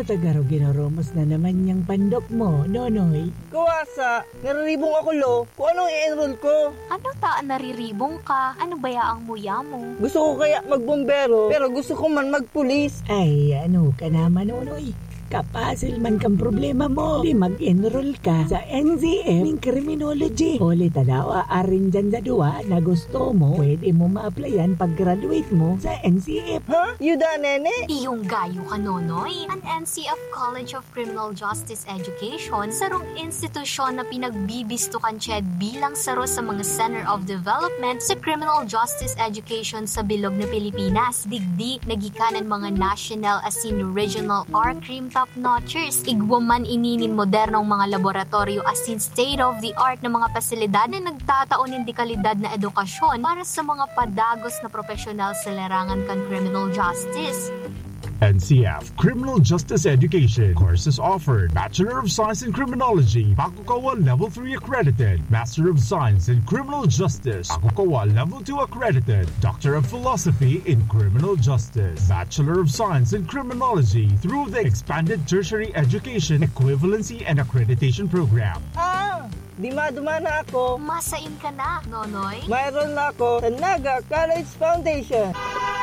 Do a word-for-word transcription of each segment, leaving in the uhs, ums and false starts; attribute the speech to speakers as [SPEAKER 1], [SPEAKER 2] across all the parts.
[SPEAKER 1] Ano tagaro ginaromos na naman yung pandok mo, Nonoy?
[SPEAKER 2] Kawasa, nariribong ako lo. Kung anong i-enroll ko.
[SPEAKER 3] Ano taan nariribong ka? Ano bayaang muya mo?
[SPEAKER 2] Gusto ko kaya magbombero, pero gusto ko man magpulis.
[SPEAKER 1] Ay, ano ka naman, Nonoy? Kapasil man kang problema mo. Di mag-enroll ka sa N Z F ng Criminology. Ulit tanawa arin dyan sa duwa na gusto mo, pwede mo ma-applyan pag-graduate mo sa N C F.
[SPEAKER 2] Ha? Yuda, nene?
[SPEAKER 3] Iyong gayo ka, Nonoy. Ang N C F College of Criminal Justice Education, sarong institusyon na pinagbibistukan siya bilang saro sa mga Center of Development sa Criminal Justice Education sa bilog na Pilipinas. Digdi, nagikanan mga national as in regional or crim top-notchers. Igwaman ininin modernong mga laboratorio as in state-of-the-art na mga pasilidad na nagtataon ng dekalidad na edukasyon para sa mga padagos na profesional sa larangan kan criminal justice.
[SPEAKER 4] N C F Criminal Justice Education courses offered: Bachelor of Science in Criminology, Pakukawa Level three accredited; Master of Science in Criminal Justice, Pakukawa Level two accredited; Doctor of Philosophy in Criminal Justice, Bachelor of Science in Criminology through the Expanded Tertiary Education Equivalency and Accreditation Program.
[SPEAKER 2] Ah! Di maduma na ako.
[SPEAKER 3] Masain ka na, Nonoy.
[SPEAKER 2] Mayroon na ako sa Naga College Foundation.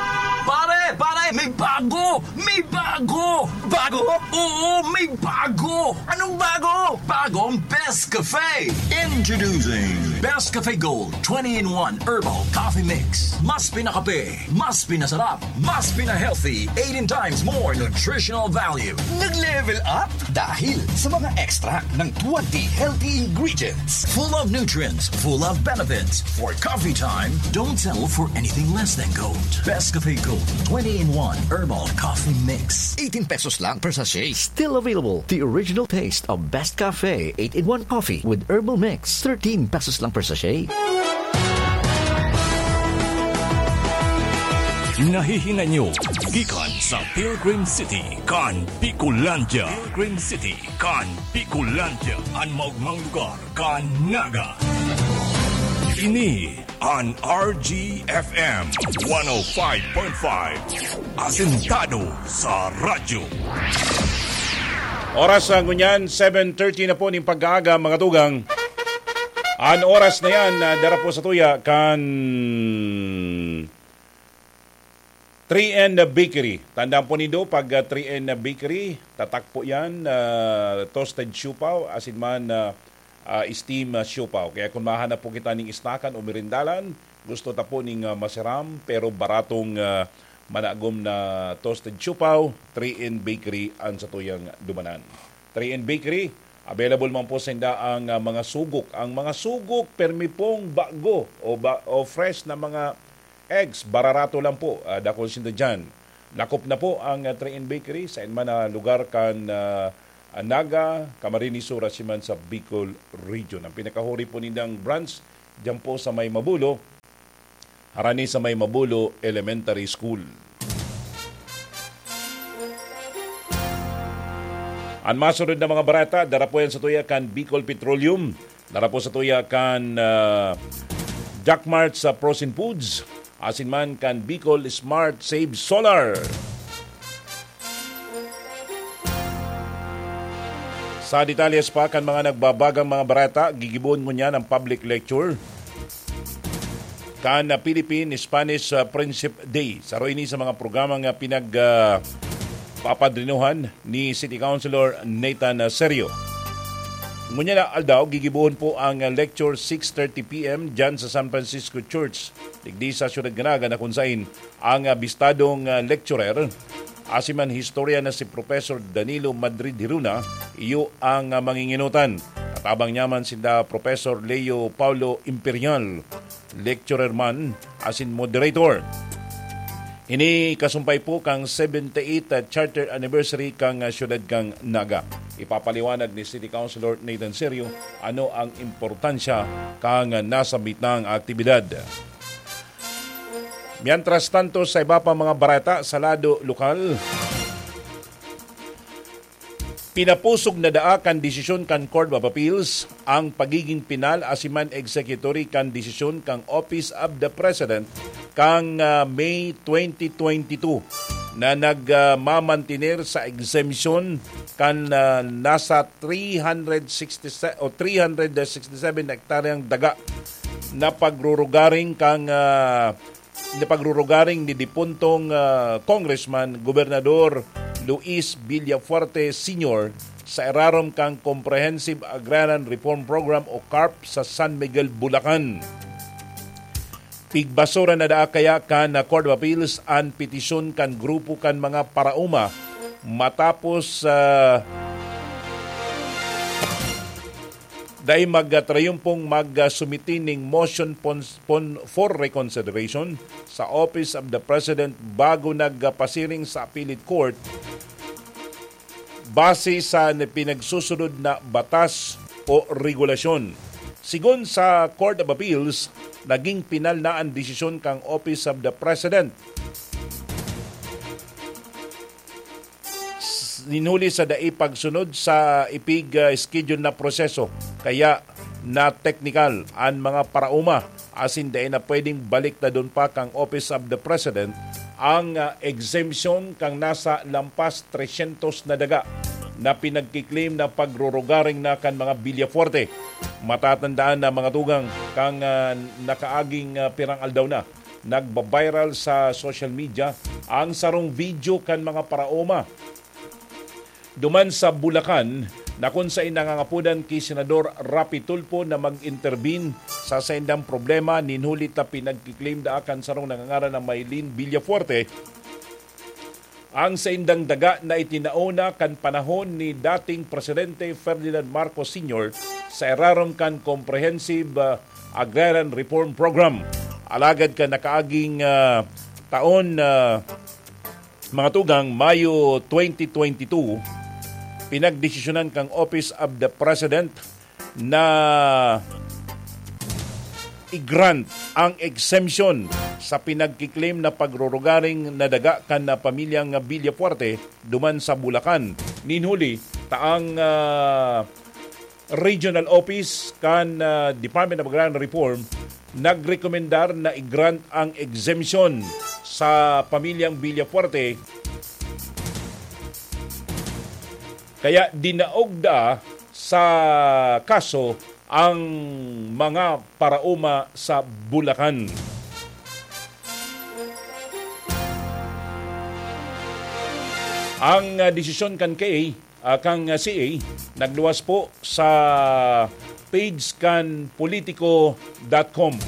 [SPEAKER 5] Pare! Pare! May bago! May bago! Bago? Oo, may bago! Anong bago? Bagong Best Cafe! Introducing Best Cafe Gold twenty in one Herbal Coffee Mix. Mas pinakape, mas pinasarap, mas pina-healthy, eighteen times more nutritional value. Nag-level up dahil sa mga extract ng twenty healthy ingredients. Full of nutrients, full of benefits. For coffee time, don't settle for anything less than gold. Best Cafe Gold twenty in one Herbal Coffee Mix.
[SPEAKER 6] eighteen pesos lang per sachet. Still available. The original taste of Best Cafe eight in one coffee with herbal mix. thirteen pesos lang per sachet.
[SPEAKER 7] Nahihina nyo, gikan sa Pilgrim City, kan Bicolandia. Pilgrim City, kan Bicolandia. Ang maugmang lugar, kan Naga. Ini on R G F M one oh five point five. Asentado sa radyo.
[SPEAKER 8] Oras ang ngunyan, seven thirty na po ng pag-aaga mga tugang. An oras na yan, uh, dara po sa tuya kan three N Bakery. Tandaan po nindo, pag uh, three N Bakery, tatak po yan, uh, toasted siupaw, asin man uh, uh, steam uh, siupaw. Kaya kung mahanap po kita ng isnakan o merindalan, gusto ta po ng uh, masiram pero baratong uh, managom na toasted siupaw, three N Bakery ang sa tuyang dumanan. three N Bakery, available man po sa inda ang uh, mga sugok. Ang mga sugok, permi pong bago o, ba, o fresh na mga eggs, bararato lang po. Uh, dakol sinda dyan. Nakop na po ang uh, three N Bakery sa inman na lugar kan uh, Naga, Camarines Sur, Siman sa Bicol Region. Ang pinakahuri po nindang branch dyan po sa May Mabulo, harani sa May Mabulo Elementary School. Ang masunod na mga barata, dara po yan sa tuya kan Bicol Petroleum, dara po sa tuya kan uh, Jackmart sa Frozen Foods, asin man kan Bicol Smart Save Solar. Sa detalyes pa kan mga nagbabagang mga barata, gigibon mo niya ng public lecture kan uh, Philippine Spanish uh, Friendship Day. Saro ini sa mga programang uh, pinag uh, papadrinuhan ni City Councilor Nathan Serio. Ngunya na aldaw, gigibuhon po ang lecture six thirty p.m. dyan sa San Francisco Church. Digdi sa Siyudad Ganaga na kung saan ang bistadong lecturer, asiman historia na si Professor Danilo Madrid Hiruna, iyo ang manginginutan. Katabang nyaman sinda Professor Leo Paulo Imperial, lecturer man, asin moderator. Ini kasumpay po kang seventy-eighth charter anniversary kang siyudad kang Naga. Ipapaliwanag ni City Councilor Nathan Serio ano ang importansya kang nasa bitang aktibidad. Mientras tanto sa iba pa mga barata sa lado lokal, pinapusog na daa kan desisyon kan Court of Appeals ang pagiging pinal asiman executory kan desisyon kang Office of the President kang uh, May twenty twenty-two na nagmamantener uh, sa exemption kan uh, nasa three hundred sixty-seven o three hundred sixty-seven hektaryang daga na pagrurugaring kang uh, na pagrurugaring ni dipuntong uh, Congressman Gobernador Luis Villafuerte Senior sa irarom kang Comprehensive Agrarian Reform Program o C A R P sa San Miguel, Bulacan. Pigbasura na daa kaya kan na Court of Appeals an petisyon kan grupo kan mga parauma matapos uh, dahil magtrayumpong magsumiti ning motion pon, pon, for reconsideration sa Office of the President bago nagpasiring sa Appellate Court base sa pinagsusunod na batas o regulasyon. Sigon sa Court of Appeals, naging pinal na ang desisyon kang Office of the President. Ninuli sa dai pagsunod sa ipig uh, schedule na proseso kaya na technical ang mga parauma asin dai na pwedeng balik na doon pa kang Office of the President ang uh, exemption kang nasa lampas three hundred na daga na pinagkiklaim na pagrurugaring na kan mga Villafuerte. Matatandaan na mga tugang kang uh, nakaaging uh, pirang aldaw na nagba-viral sa social media ang sarong video kan mga paraoma duman sa Bulacan na kung sa inangangapudan kay Senador Rapi Tulfo na mag-intervene sa saindang problema ninhulit na pinagkiklaim da akan sarong nangangaran ng Maylene Villafuerte ang saindang daga na itinauna kan panahon ni dating Presidente Ferdinand Marcos Senior sa irarom kan Comprehensive uh, Agrarian Reform Program. Alagad ka nakaaging uh, taon uh, mga tugang Mayo twenty twenty-two pinagdesisyonan kang Office of the President na i-grant ang exemption sa pinagkiklaim na pagrurugaring na daga kan na pamilyang Villafuerte duman sa Bulacan. Ninhuli, taang uh, Regional Office kan uh, Department of Agrarian Reform nagrekomendar na i-grant ang exemption sa pamilyang Villafuerte. Kaya dinaogda sa kaso ang mga parauma sa Bulacan. Ang uh, desisyon kan K A, uh, kang uh, C A, nagluwas po sa page kan politico dot com.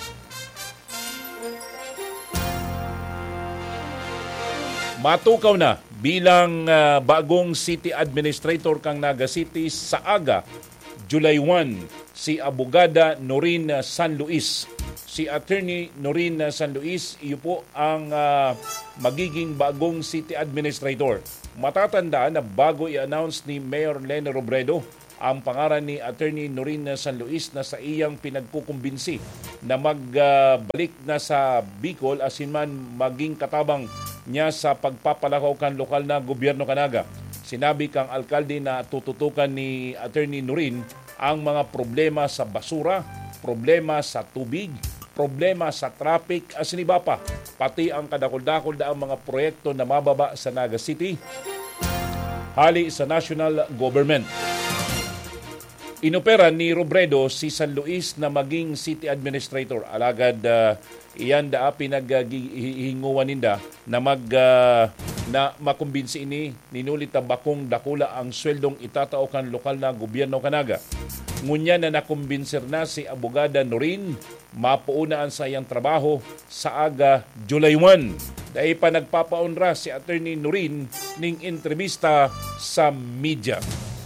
[SPEAKER 8] Matukaw na bilang uh, bagong city administrator kang Naga City sa aga, July first, si Abogada Noreen San Luis. Si Attorney Noreen San Luis, iyo po ang uh, magiging bagong city administrator. Matatandaan na bago i-announce ni Mayor Lene Robredo ang pangaran ni Attorney Noreen San Luis na sa iyang pinagkukumbinsi na magbalik uh, na sa Bicol asin man maging katabang niya sa pagpapalakaw kan lokal na gobyerno kanaga. Sinabi kang alkalde na tututukan ni Attorney Noreen ang mga problema sa basura, problema sa tubig, problema sa traffic asin iba pa, pati ang kadakol-dakol na ang mga proyekto na mababa sa Naga City hali sa national government. Inopera ni Robredo si San Luis na maging city administrator. Alagad uh, iyan da pinaghihinguan ninda na mag uh, na makumbinsi ini ninulit na bakong dakula ang sweldong itatao kan lokal na gobyerno kanaga. Ngunya na nakumbinsir na si Abogada Noreen mapuunaan sa iyang trabaho sa aga July first. Dahil pa nagpapaunra si Attorney Noreen ning entrevista sa media.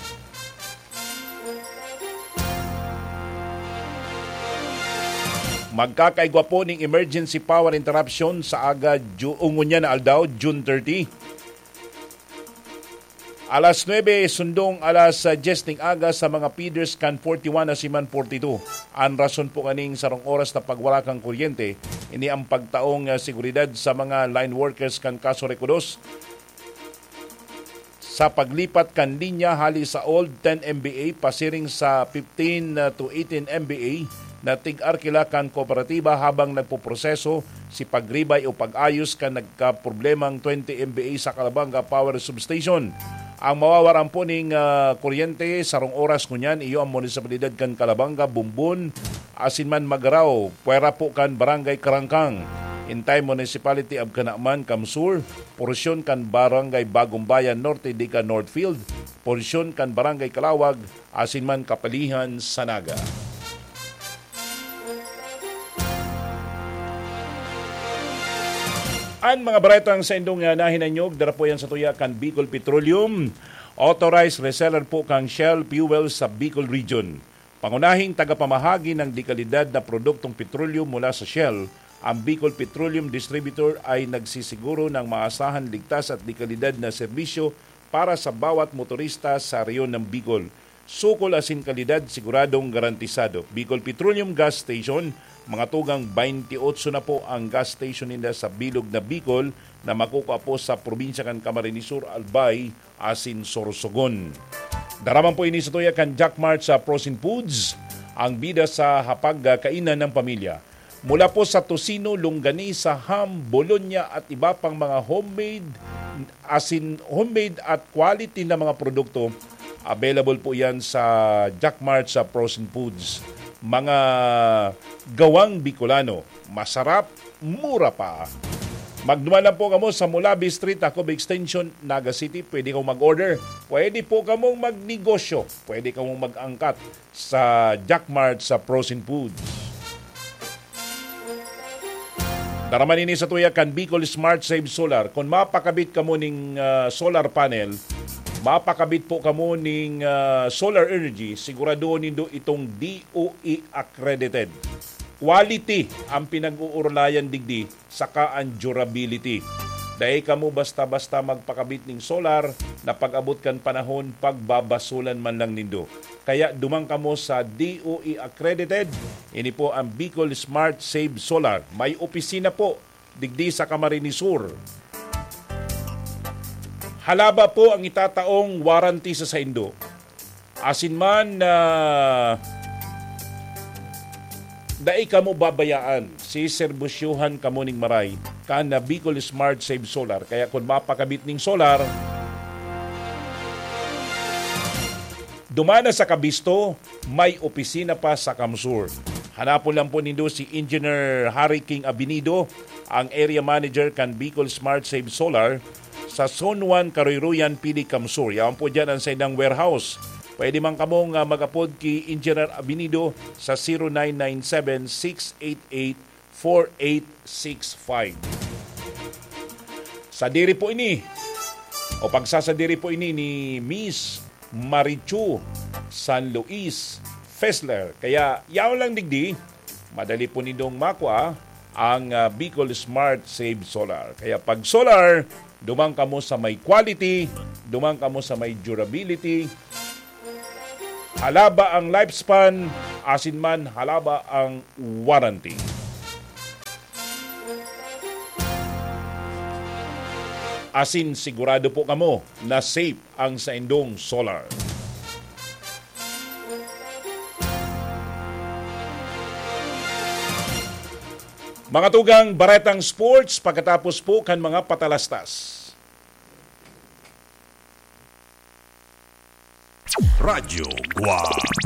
[SPEAKER 8] Magkakaigwa po ng emergency power interruption sa aga ungon niya na aldaw, June thirtieth. Alas nuwebe sundong alas diyes ning aga sa mga feeders kan forty-one na siman forty-two. Ang rason po kaning sarong oras na pagwala kang kuryente, ini ang pagtaong uh, seguridad sa mga line workers kan Caso Recodos sa paglipat kan linya hali sa old ten M B A pasiring sa fifteen to eighteen M B A na tig-arkila kan kooperatiba habang nagpoproseso si pagribay o pag-ayos ka nagka-problemang twenty M V A sa Calabanga Power Substation. Ang mawawaran po ning uh, kuryente sarong oras kunyan iyo ang munisipalidad kan Calabanga, Bumbun, asin man Magaraw, puwera po kan Barangay Karangkang, Intay Municipality of Canaman, Kamsur, porsyon kan Barangay Bagong Bayan Norte, di ka Northfield, porsyon kan Barangay Kalawag, asin man Kapalihan, Sanaga. Ang mga baretang sa indong uh, nahinanyog, dara po yan sa tuya kan Bicol Petroleum. Authorized reseller po kang Shell Fuel sa Bicol Region. Pangunahing tagapamahagi ng dekalidad na produktong petroleum mula sa Shell, ang Bicol Petroleum Distributor ay nagsisiguro ng maasahan, ligtas at dekalidad na serbisyo para sa bawat motorista sa reyon ng Bicol. Sukol asin kalidad, siguradong garantisado. Bicol Petroleum Gas Station, mga tugang twenty-eight na po ang gas station nila sa bilog na Bicol na makukuha po sa probinsya kan Camarines Sur, Albay, asin Sorsogon. Daraman po ini sa tuya kan Jack Mart sa Frozen Foods, ang bida sa hapag kainan ng pamilya. Mula po sa tosino, longganisa, ham, bologna at iba pang mga homemade, asin homemade at quality na mga produkto, available po yan sa Jack Mart sa Frozen Foods. Mga gawang Bicolano, masarap, mura pa. Magdumalan po kamo sa Mulabi Street, Tacob Extension, Naga City. Pwede kong mag-order. Pwede po kamong magnegosyo. Pwede kamong mag-angkat sa Jack Mart sa Frozen Foods. Daraman ini sa tuya kan Bicol Smart Save Solar. Kung mapakabit kamo ning uh, solar panel, mapakabit po kamo ning uh, solar energy, sigurado nindo itong D O E accredited. Quality ang pinag-uurlayan digdi, saka ang durability. Dahil kamo basta-basta magpakabit ning solar na pag-abot kan panahon, pagbabasulan man lang nindo. Kaya dumang kamo sa D O E accredited. Ini po ang Bicol Smart Save Solar. May opisina po digdi sa Camarines Sur. Halaba po ang itataong warranty sa saindo. Asin man na uh, dai kamo babayaan, si serbusyuhan kamo ning maray kan na Bicol Smart Save Solar. Kaya kung mapakabit ning solar, dumana sa Kabisto, may opisina pa sa Kamsur. Hanapon lang po nindo si Engineer Harry King Abinido, ang area manager kan Bicol Smart Save Solar sa Zone one, Karuiruyan, Pili, Kamsur. Yan po dyan ang saydang warehouse. Pwede man kamong uh, mag-apod ki Engineer Abinido sa zero nine nine seven, six eight eight, four eight six five. Sa diri po ini, o pagsasadiri po ini ni Miss Marichu San Luis Fessler. Kaya yaw lang digdi, madali po nindong makwa ang uh, Bicol Smart Save Solar. Kaya pag solar, dumang kamo sa may quality, dumang kamo sa may durability, halaba ang lifespan, asin man halaba ang warranty. Asin sigurado po kamo na safe ang sa indong solar. Mga tugang baretang sports, pagkatapos po kan mga patalastas.
[SPEAKER 7] Radyo Guam.